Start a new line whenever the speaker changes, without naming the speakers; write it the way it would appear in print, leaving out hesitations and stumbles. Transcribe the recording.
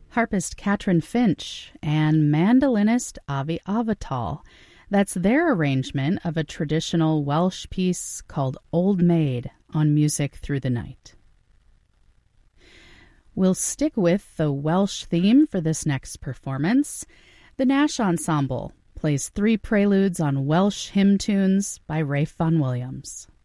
harpist Katrin Finch, and mandolinist Avi Avital. That's their arrangement of a traditional Welsh piece called Old Maid on Music Through the Night. We'll stick with the Welsh theme for this next performance. The Nash Ensemble plays 3 preludes on Welsh hymn tunes by Ralph Vaughan Williams.